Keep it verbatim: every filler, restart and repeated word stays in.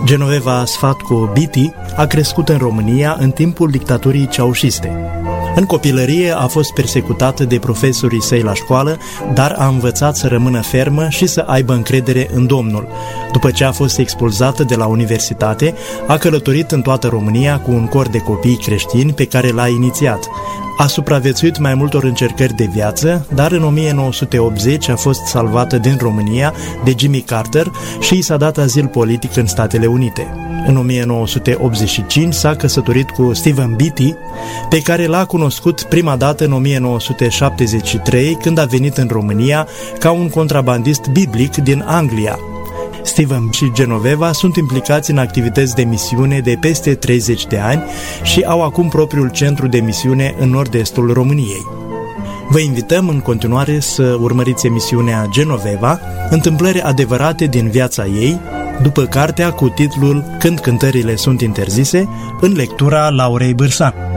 Genoveva Sfatco Biti a crescut în România în timpul dictaturii ceaușiste. În copilărie a fost persecutată de profesorii săi la școală, dar a învățat să rămână fermă și să aibă încredere în Domnul. După ce a fost expulzată de la universitate, a călătorit în toată România cu un cor de copii creștini pe care l-a inițiat. A supraviețuit mai multor încercări de viață, dar în o mie nouă sute optzeci a fost salvată din România de Jimmy Carter și i s-a dat azil politic în Statele Unite. În o mie nouă sute optzeci și cinci s-a căsătorit cu Stephen Beatty, pe care l-a cunoscut prima dată în o mie nouă sute șaptezeci și trei, când a venit în România ca un contrabandist biblic din Anglia. Stephen și Genoveva sunt implicați în activități de misiune de peste treizeci de ani și au acum propriul centru de misiune în nord-estul României. Vă invităm în continuare să urmăriți emisiunea Genoveva, întâmplări adevărate din viața ei, după cartea cu titlul Când cântările sunt interzise, în lectura Laurei Bârsan.